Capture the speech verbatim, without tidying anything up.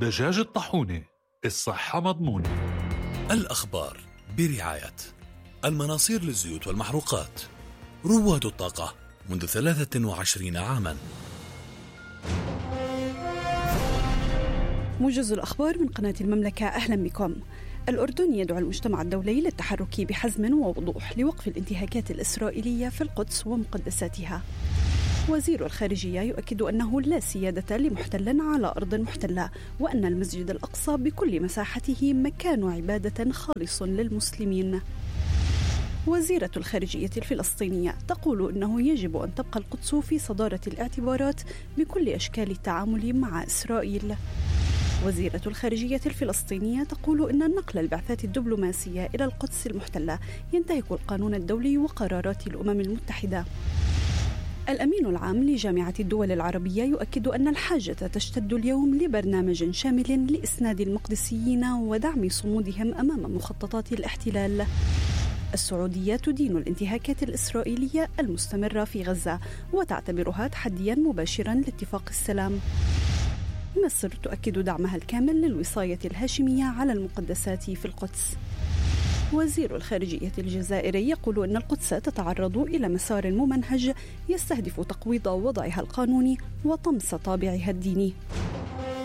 دجاج الطاحونة، الصحة مضمونة. الأخبار برعاية المناصير للزيوت والمحروقات، رواد الطاقة منذ ثلاثة وعشرين عاما. موجز الأخبار من قناة المملكة، أهلا بكم. الأردن يدعو المجتمع الدولي للتحرك بحزم ووضوح لوقف الانتهاكات الإسرائيلية في القدس ومقدساتها. وزير الخارجية يؤكد أنه لا سيادة لمحتل على أرض محتلة، وأن المسجد الأقصى بكل مساحته مكان عبادة خالص للمسلمين. وزيرة الخارجية الفلسطينية تقول أنه يجب أن تبقى القدس في صدارة الاعتبارات بكل أشكال التعامل مع إسرائيل. وزيرة الخارجية الفلسطينية تقول إن نقل البعثات الدبلوماسية إلى القدس المحتلة ينتهك القانون الدولي وقرارات الأمم المتحدة. الأمين العام لجامعة الدول العربية يؤكد أن الحاجة تشتد اليوم لبرنامج شامل لإسناد المقدسيين ودعم صمودهم أمام مخططات الاحتلال. السعودية تدين الانتهاكات الإسرائيلية المستمرة في غزة وتعتبرها تحديا مباشرا لاتفاق السلام. مصر تؤكد دعمها الكامل للوصاية الهاشمية على المقدسات في القدس. وزير الخارجية الجزائري يقول أن القدس تتعرض إلى مسار ممنهج يستهدف تقويض وضعها القانوني وطمس طابعها الديني.